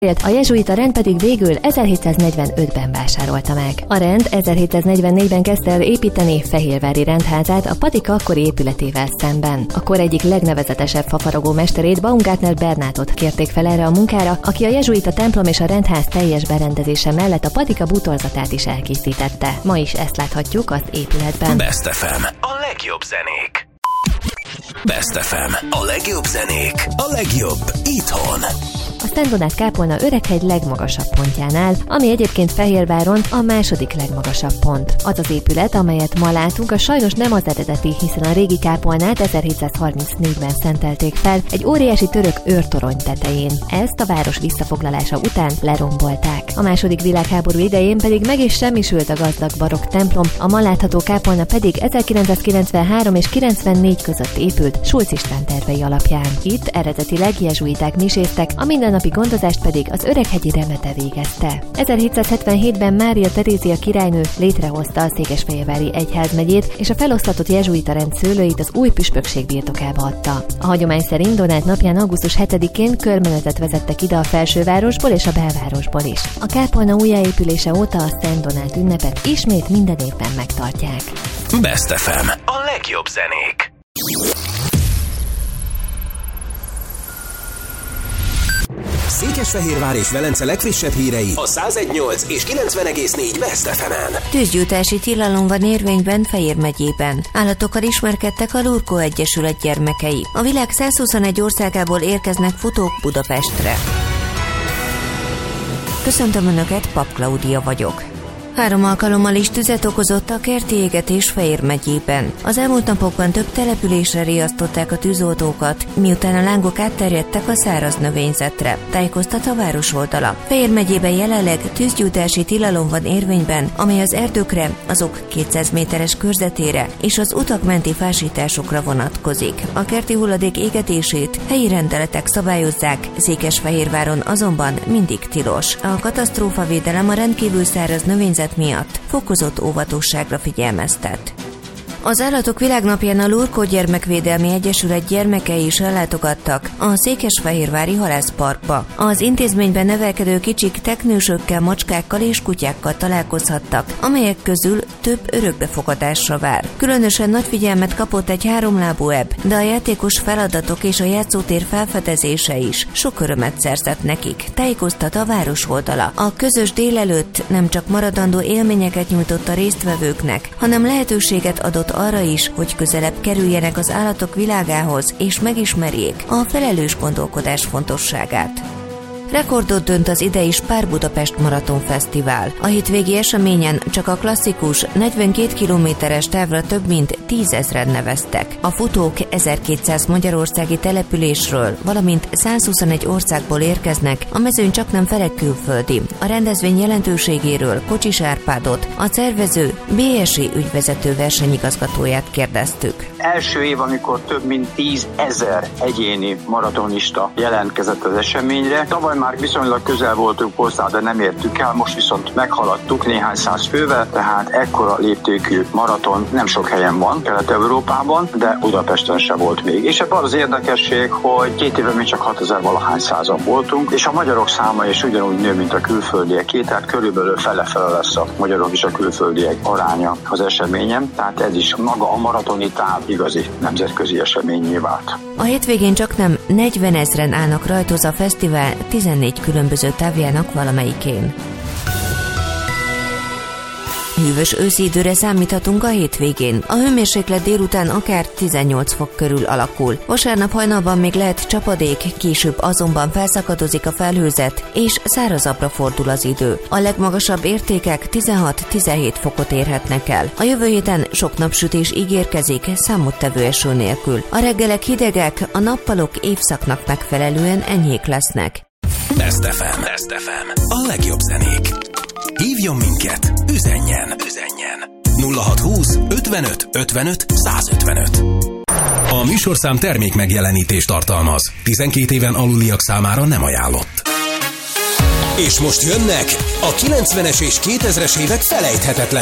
A jezsuita rend pedig végül 1745-ben vásárolta meg. A rend 1744-ben kezdte el építeni Fehérvári rendházát a patika akkori épületével szemben. A kor egyik legnevezetesebb fafaragó mesterét, Baumgartner Bernátot kérték fel erre a munkára, aki a jezsuita templom és a rendház teljes berendezése mellett a patika bútorzatát is elkészítette. Ma is ezt láthatjuk az épületben. Best FM. A legjobb zenék. Best FM. A legjobb zenék. A legjobb itthon. A Szent Donát kápolna Öreghegy legmagasabb pontjánál, ami egyébként Fehérváron a második legmagasabb pont. Az az épület, amelyet ma látunk, a sajnos nem az eredeti, hiszen a régi kápolnát 1734-ben szentelték fel egy óriási török őrtorony tetején. Ezt a város visszafoglalása után lerombolták. A második világháború idején pedig meg is semmisült a gazdag barokk templom, a ma látható kápolna pedig 1993 és 94 között épült Schulz István tervei alapján. Itt eredetileg jezsuiták miséztek, a mindennapi gondozást pedig az Öreghegyi Remete végezte. 1777-ben Mária Terézia királynő létrehozta a Székesfehérvári egyházmegyét, és a felosztatott jezsuita rend szőlőit az új püspökség birtokába adta. A hagyomány szerint Donát napján augusztus 7-én körmenetet vezettek ide a felsővárosból és a belvárosból is. A kápolna újjáépülése óta a Szent Donát ünnepet ismét minden évben megtartják. Best FM. A legjobb zenék. Székesfehérvár és Velence legfrissebb hírei a 101.8 és 90.4 Best FM-en. Tűzgyújtási tilalom van érvényben Fejér megyében. Állatokkal ismerkedtek a Lurkó Egyesület gyermekei. A világ 121 országából érkeznek futók Budapestre. Köszöntöm Önöket, Pap Klaudia vagyok. 3 alkalommal is tüzet okozott a kerti égetés Fejér megyében. Az elmúlt napokban több településre riasztották a tűzoltókat, miután a lángok átterjedtek a száraz növényzetre, tájékoztat a város oldala. Fejér megyében jelenleg tűzgyújtási tilalom van érvényben, amely az erdőkre, azok 200 méteres körzetére és az utak menti fásításokra vonatkozik. A kerti hulladék égetését helyi rendeletek szabályozzák, Székesfehérváron azonban mindig tilos. A katasztrófavédelem a rendkívül száraz növényzet miatt fokozott óvatosságra figyelmeztet. Az Állatok Világnapján a Lurkó Gyermekvédelmi Egyesület gyermekei is ellátogattak a Székesfehérvári Halászparkba. Az intézményben nevelkedő kicsik teknősökkel, macskákkal és kutyákkal találkozhattak, amelyek közül több örökbefogadásra vár. Különösen nagy figyelmet kapott egy 3-lábú ebb, de a játékos feladatok és a játszótér felfedezése is sok örömet szerzett nekik, tájékoztat a város oldala. A közös délelőtt nem csak maradandó élményeket nyújtott a résztvevőknek, hanem lehetőséget adott arra is, hogy közelebb kerüljenek az állatok világához és megismerjék a felelős gondolkodás fontosságát. Rekordot dönt az idei Spár Budapest Maraton Fesztivál. A hétvégi eseményen csak a klasszikus 42 kilométeres távra több mint 10 000-en neveztek. A futók 1200 magyarországi településről, valamint 121 országból érkeznek, a mezőny csaknem fele külföldi. A rendezvény jelentőségéről Kocsis Árpádot, a szervező BSI ügyvezető versenyigazgatóját kérdeztük. Első év, amikor több mint 10 000 egyéni maratonista jelentkezett az eseményre. Tavaly már viszonylag közel voltunk hozzá, de nem értük el, most viszont meghaladtuk néhány száz fővel, tehát ekkora léptékű maraton nem sok helyen van Kelet-Európában, de Budapesten se volt még. És ebben az érdekesség, hogy 2 éve még csak 6000 valahány százan voltunk, és a magyarok száma is ugyanúgy nő, mint a külföldieké, tehát körülbelül fele-fele lesz a magyarok és a külföldiek aránya az eseményen, tehát ez is maga a maratoni táv igazi nemzetközi eseményé vált. A hétvégén csaknem 40 000-en állnak rajtoz a fesztivál 14 különböző távjának valamelyikén. Hűvös őszi időre számíthatunk a hétvégén. A hőmérséklet délután akár 18 fok körül alakul. Vasárnap hajnalban még lehet csapadék, később azonban felszakadozik a felhőzet, és szárazabbra fordul az idő. A legmagasabb értékek 16-17 fokot érhetnek el. A jövő héten sok napsütés ígérkezik, számottevő eső nélkül. A reggelek hidegek, a nappalok évszaknak megfelelően enyhék lesznek. Best FM. Best FM. A legjobb zenék. Hívjon minket, üzenjen 0620 55 55 155. A műsorszám termék megjelenítést tartalmaz. 12 éven aluliak számára nem ajánlott. És most jönnek a 90-es és 2000-es évek felejthetetlen